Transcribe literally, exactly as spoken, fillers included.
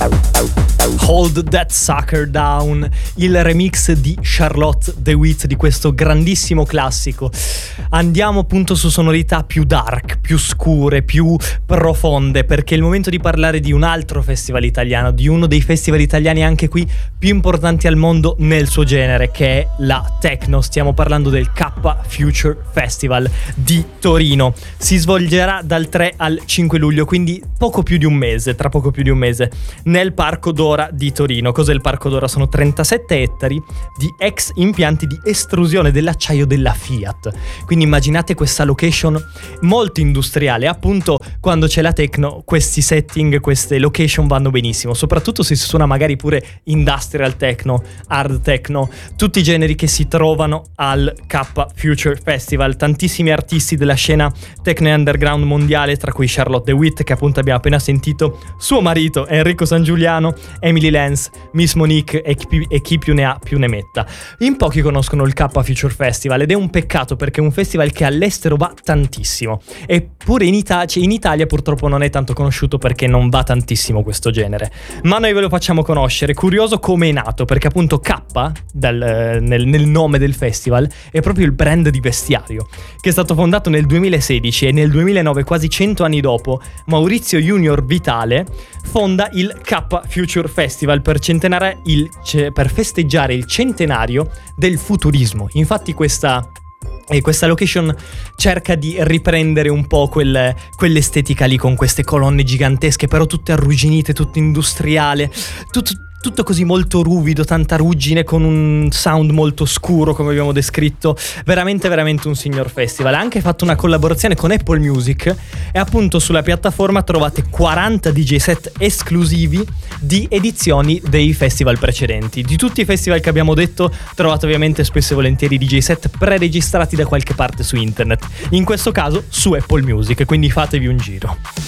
Hold That Sucker Down, il remix di Charlotte de Witte di questo grandissimo classico. Andiamo appunto su sonorità più dark, più scure, più profonde, perché è il momento di parlare di un altro festival italiano, di uno dei festival italiani anche qui più importanti al mondo nel suo genere, che è la techno. Stiamo parlando del K Future Festival di Torino. Si svolgerà dal tre al cinque luglio, quindi poco più di un mese, tra poco più di un mese, nel Parco Dora di Torino. Cos'è il Parco Dora? Sono trentasette ettari di ex impianti di estrusione dell'acciaio della Fiat. Quindi immaginate questa location molto industriale. Appunto, quando c'è la techno, questi setting, queste location vanno benissimo, soprattutto se si suona magari pure industrial techno, hard techno, tutti i generi che si trovano al K Future Festival. Tantissimi artisti della scena techno e underground mondiale, tra cui Charlotte de Witte, che appunto abbiamo appena sentito, suo marito Enrico Sangiuliano, Emily Lenz, Miss Monique e chi, e chi più ne ha più ne metta. In pochi conoscono il K Future Festival ed è un peccato, perché è un festival che all'estero va tantissimo, eppure in, Ita- cioè in Italia purtroppo non è tanto conosciuto perché non va tantissimo questo genere, ma noi ve lo facciamo conoscere. Curioso come è nato, perché appunto K dal, nel, nel nome del festival è proprio il brand di vestiario, che è stato fondato nel duemilasedici, e nel duemilanove, quasi cento anni dopo, Maurizio Junior Vitale fonda il K Future Festival per centenare il, per festeggiare il centenario del futurismo. Infatti questa E questa location cerca di riprendere un po' quel, quell'estetica lì, con queste colonne gigantesche, però tutte arrugginite, tutto industriale, tutto, tutto così molto ruvido, tanta ruggine, con un sound molto scuro, come abbiamo descritto. Veramente, veramente un signor festival. Ha anche fatto una collaborazione con Apple Music, e appunto sulla piattaforma trovate quaranta D J set esclusivi di edizioni dei festival precedenti. Di tutti i festival che abbiamo detto trovate ovviamente spesso e volentieri D J set pre-registrati da qualche parte su internet, in questo caso su Apple Music, quindi fatevi un giro.